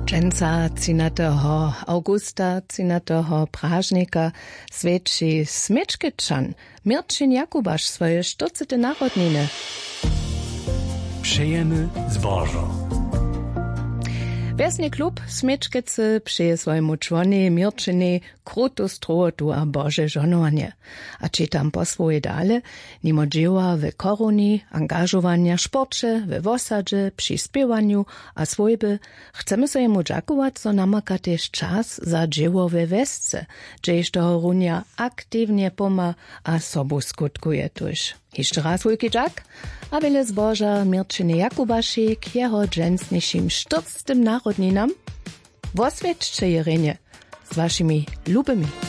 Dżęca 13. augusta 13. prażnika svědčí Smečkečan Mirčin Jakubaš swoje 40. narodniny. Přejemy zbożo. Wiesny klub Smečkece přeje swojemu członie Mirčinej krutu strohotu a Boże żonowanie. A či tam po swoje dale, nimo dzieła w koruni, angażowania sporcie, w wosadzie, przy śpiewaniu a swojby, chcemy sobie mu dziakować, co namaka też czas za dzieło we wesce, gdzieś toho runia aktywnie poma a sobu skutkuje tuż. Jeszcze raz wielki dziak, a wiele zboża Mirčinej Jakubaši k jeho dżęsniejszym 40. narodninam. Wosvědčte je z waszymi lubymi.